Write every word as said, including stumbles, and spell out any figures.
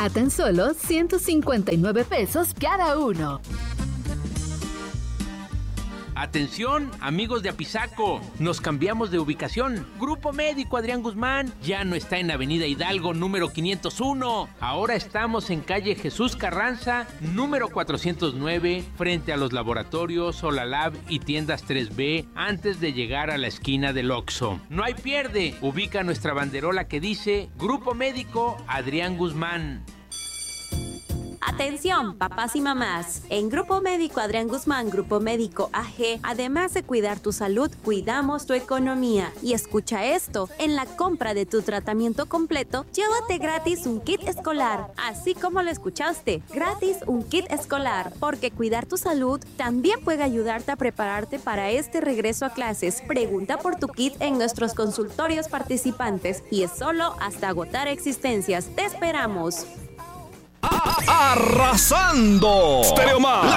a tan solo ciento cincuenta y nueve pesos cada uno. Atención, amigos de Apizaco, nos cambiamos de ubicación. Grupo Médico Adrián Guzmán ya no está en Avenida Hidalgo número quinientos uno. Ahora estamos en calle Jesús Carranza número cuatrocientos nueve, frente a los laboratorios Solalab y tiendas tres B, antes de llegar a la esquina del Oxxo. No hay pierde, ubica nuestra banderola que dice Grupo Médico Adrián Guzmán. Atención, papás y mamás. En Grupo Médico Adrián Guzmán, Grupo Médico A G, además de cuidar tu salud, cuidamos tu economía. Y escucha esto, en la compra de tu tratamiento completo, llévate gratis un kit escolar. Así como lo escuchaste, gratis un kit escolar. Porque cuidar tu salud también puede ayudarte a prepararte para este regreso a clases. Pregunta por tu kit en nuestros consultorios participantes y es solo hasta agotar existencias. ¡Te esperamos! ¡Arrasando! Stereo Más,